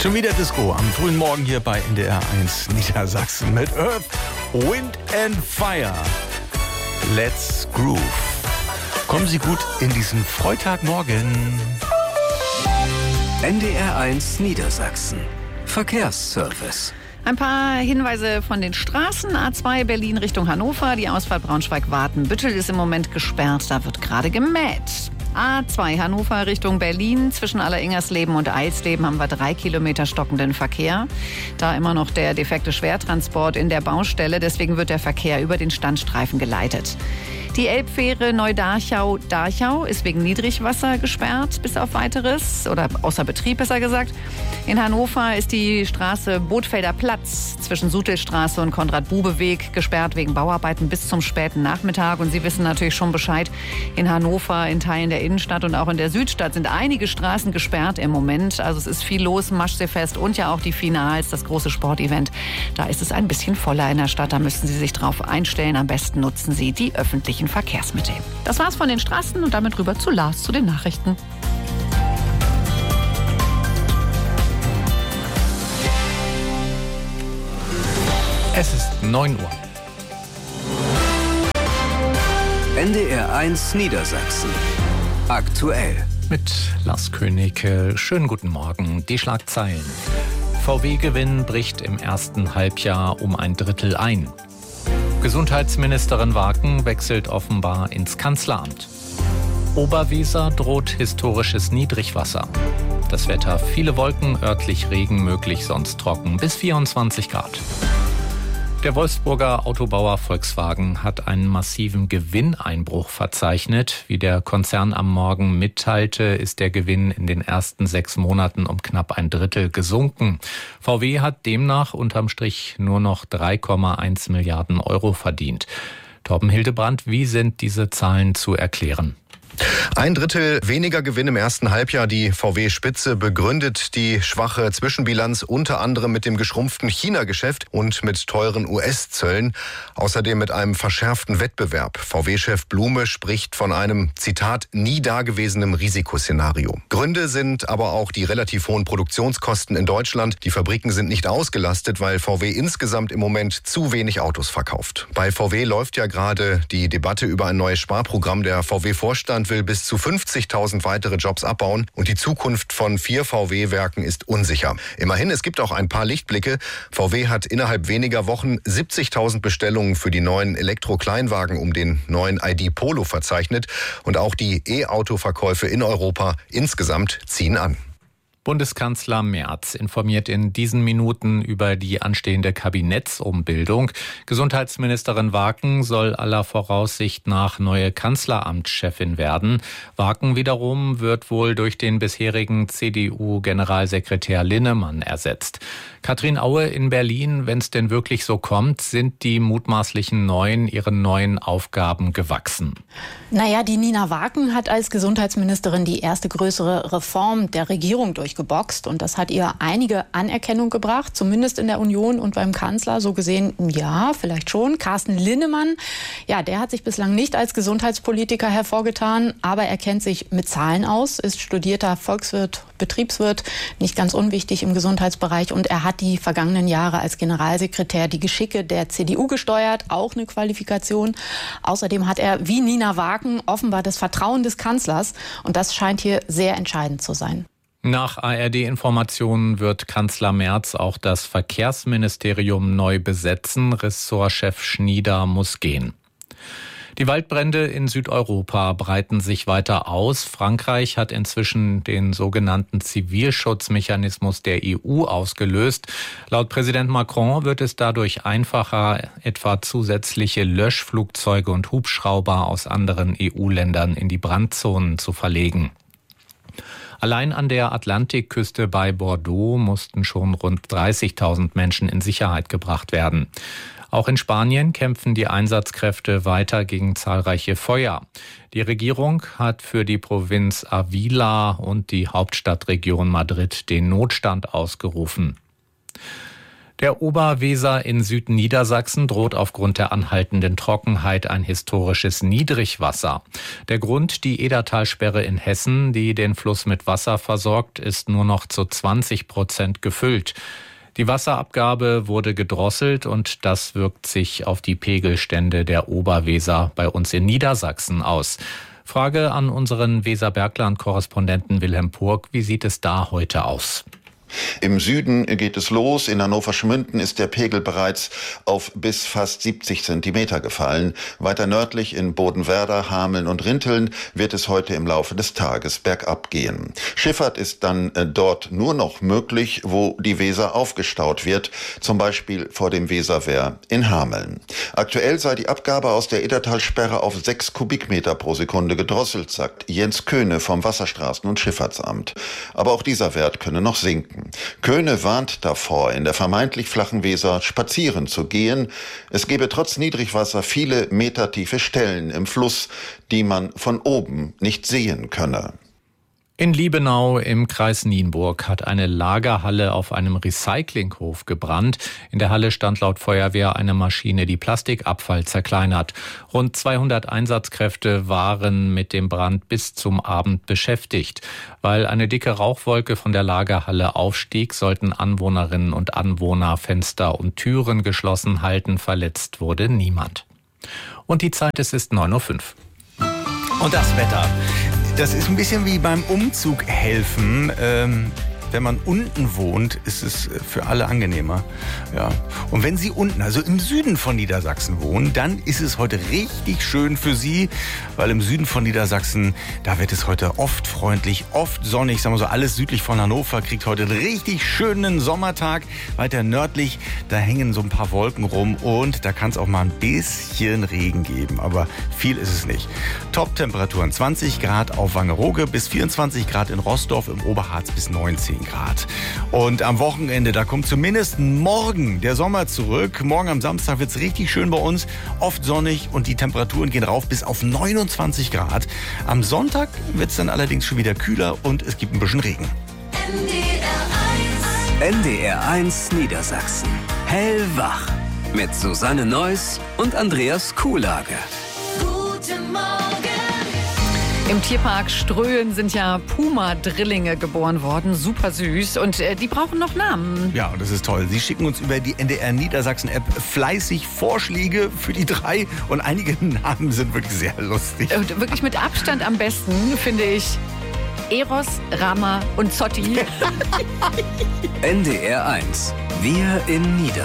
Schon wieder Disco am frühen Morgen hier bei NDR 1 Niedersachsen mit Earth, Wind and Fire. Let's Groove. Kommen Sie gut in diesen Freitagmorgen. NDR 1 Niedersachsen. Verkehrsservice. Ein paar Hinweise von den Straßen. A2 Berlin Richtung Hannover. Die Ausfahrt Braunschweig-Wartenbüttel ist im Moment gesperrt. Da wird gerade gemäht. A2 Hannover Richtung Berlin. Zwischen Alleringersleben und Eisleben haben wir 3 Kilometer stockenden Verkehr. Da immer noch der defekte Schwertransport in der Baustelle. Deswegen wird der Verkehr über den Standstreifen geleitet. Die Elbfähre Neu-Dachau ist wegen Niedrigwasser gesperrt bis auf Weiteres oder außer Betrieb besser gesagt. In Hannover ist die Straße Bothfelder Platz zwischen Sutelstraße und Konrad-Bube-Weg gesperrt wegen Bauarbeiten bis zum späten Nachmittag. Und Sie wissen natürlich schon Bescheid, in Hannover, in Teilen der Innenstadt und auch in der Südstadt sind einige Straßen gesperrt im Moment. Also es ist viel los, Maschseefest und ja auch die Finals, das große Sportevent. Da ist es ein bisschen voller in der Stadt, da müssten Sie sich drauf einstellen. Am besten nutzen Sie die öffentlichen Verkehrsmittel. Das war's von den Straßen und damit rüber zu Lars zu den Nachrichten. Es ist 9 Uhr. NDR 1 Niedersachsen. Aktuell. Mit Lars König. Schönen guten Morgen. Die Schlagzeilen. VW-Gewinn bricht im ersten Halbjahr um ein Drittel ein. Gesundheitsministerin Waken wechselt offenbar ins Kanzleramt. Oberweser droht historisches Niedrigwasser. Das Wetter: viele Wolken, örtlich Regen möglich, sonst trocken, bis 24 Grad. Der Wolfsburger Autobauer Volkswagen hat einen massiven Gewinneinbruch verzeichnet. Wie der Konzern am Morgen mitteilte, ist der Gewinn in den ersten 6 Monaten um knapp ein Drittel gesunken. VW hat demnach unterm Strich nur noch 3,1 Milliarden Euro verdient. Torben Hildebrand, wie sind diese Zahlen zu erklären? Ein Drittel weniger Gewinn im ersten Halbjahr. Die VW-Spitze begründet die schwache Zwischenbilanz unter anderem mit dem geschrumpften China-Geschäft und mit teuren US-Zöllen. Außerdem mit einem verschärften Wettbewerb. VW-Chef Blume spricht von einem, Zitat, nie dagewesenem Risikoszenario. Gründe sind aber auch die relativ hohen Produktionskosten in Deutschland. Die Fabriken sind nicht ausgelastet, weil VW insgesamt im Moment zu wenig Autos verkauft. Bei VW läuft ja gerade die Debatte über ein neues Sparprogramm. Der VW-Vorstand will bis zu 50.000 weitere Jobs abbauen und die Zukunft von 4 VW-Werken ist unsicher. Immerhin, es gibt auch ein paar Lichtblicke. VW hat innerhalb weniger Wochen 70.000 Bestellungen für die neuen Elektro-Kleinwagen um den neuen ID Polo verzeichnet und auch die E-Auto-Verkäufe in Europa insgesamt ziehen an. Bundeskanzler Merz informiert in diesen Minuten über die anstehende Kabinettsumbildung. Gesundheitsministerin Waken soll aller Voraussicht nach neue Kanzleramtschefin werden. Waken wiederum wird wohl durch den bisherigen CDU-Generalsekretär Linnemann ersetzt. Katrin Aue in Berlin, wenn es denn wirklich so kommt, sind die mutmaßlichen Neuen ihren neuen Aufgaben gewachsen? Naja, die Nina Waken hat als Gesundheitsministerin die erste größere Reform der Regierung durchgeboxt. Und das hat ihr einige Anerkennung gebracht, zumindest in der Union und beim Kanzler. So gesehen, ja, vielleicht schon. Carsten Linnemann, ja, der hat sich bislang nicht als Gesundheitspolitiker hervorgetan, aber er kennt sich mit Zahlen aus, ist studierter Volkswirt, Betriebswirt, nicht ganz unwichtig im Gesundheitsbereich. Und er hat die vergangenen Jahre als Generalsekretär die Geschicke der CDU gesteuert, auch eine Qualifikation. Außerdem hat er, wie Nina Waken, offenbar das Vertrauen des Kanzlers. Und das scheint hier sehr entscheidend zu sein. Nach ARD-Informationen wird Kanzler Merz auch das Verkehrsministerium neu besetzen. Ressortchef Schnieder muss gehen. Die Waldbrände in Südeuropa breiten sich weiter aus. Frankreich hat inzwischen den sogenannten Zivilschutzmechanismus der EU ausgelöst. Laut Präsident Macron wird es dadurch einfacher, etwa zusätzliche Löschflugzeuge und Hubschrauber aus anderen EU-Ländern in die Brandzonen zu verlegen. Allein an der Atlantikküste bei Bordeaux mussten schon rund 30.000 Menschen in Sicherheit gebracht werden. Auch in Spanien kämpfen die Einsatzkräfte weiter gegen zahlreiche Feuer. Die Regierung hat für die Provinz Avila und die Hauptstadtregion Madrid den Notstand ausgerufen. Der Oberweser in Südniedersachsen droht aufgrund der anhaltenden Trockenheit ein historisches Niedrigwasser. Der Grund, die Edertalsperre in Hessen, die den Fluss mit Wasser versorgt, ist nur noch zu 20% gefüllt. Die Wasserabgabe wurde gedrosselt und das wirkt sich auf die Pegelstände der Oberweser bei uns in Niedersachsen aus. Frage an unseren Weserbergland-Korrespondenten Wilhelm Purg, wie sieht es da heute aus? Im Süden geht es los. In Hannover-Schmünden ist der Pegel bereits auf bis fast 70 Zentimeter gefallen. Weiter nördlich in Bodenwerder, Hameln und Rinteln wird es heute im Laufe des Tages bergab gehen. Schifffahrt ist dann dort nur noch möglich, wo die Weser aufgestaut wird, zum Beispiel vor dem Weserwehr in Hameln. Aktuell sei die Abgabe aus der Edertalsperre auf 6 Kubikmeter pro Sekunde gedrosselt, sagt Jens Köhne vom Wasserstraßen- und Schifffahrtsamt. Aber auch dieser Wert könne noch sinken. Köhne warnt davor, in der vermeintlich flachen Weser spazieren zu gehen. Es gebe trotz Niedrigwasser viele metertiefe Stellen im Fluss, die man von oben nicht sehen könne. In Liebenau im Kreis Nienburg hat eine Lagerhalle auf einem Recyclinghof gebrannt. In der Halle stand laut Feuerwehr eine Maschine, die Plastikabfall zerkleinert. Rund 200 Einsatzkräfte waren mit dem Brand bis zum Abend beschäftigt. Weil eine dicke Rauchwolke von der Lagerhalle aufstieg, sollten Anwohnerinnen und Anwohner Fenster und Türen geschlossen halten. Verletzt wurde niemand. Und die Zeit, es ist 9:05 Uhr. Und das Wetter. Das ist ein bisschen wie beim Umzug helfen. Wenn man unten wohnt, ist es für alle angenehmer. Ja. Und wenn Sie unten, also im Süden von Niedersachsen wohnen, dann ist es heute richtig schön für Sie, weil im Süden von Niedersachsen, da wird es heute oft freundlich, oft sonnig. Sagen wir so, alles südlich von Hannover kriegt heute einen richtig schönen Sommertag. Weiter nördlich, da hängen so ein paar Wolken rum und da kann es auch mal ein bisschen Regen geben, aber viel ist es nicht. Top-Temperaturen 20 Grad auf Wangerooge bis 24 Grad in Roßdorf, im Oberharz bis 19 Grad. Und am Wochenende, da kommt zumindest morgen der Sommer zurück. Morgen am Samstag wird es richtig schön bei uns, oft sonnig und die Temperaturen gehen rauf bis auf 29 Grad. Am Sonntag wird es dann allerdings schon wieder kühler und es gibt ein bisschen Regen. NDR1 Niedersachsen. Hellwach. Mit Susanne Neuss und Andreas Kuhlage. Guten Morgen. Im Tierpark Ströhen sind ja Puma-Drillinge geboren worden, super süß und die brauchen noch Namen. Ja, und das ist toll. Sie schicken uns über die NDR Niedersachsen-App fleißig Vorschläge für die 3 und einige Namen sind wirklich sehr lustig. Und wirklich mit Abstand am besten, finde ich, Eros, Rama und Zotti. NDR1. Wir in Niedersachsen.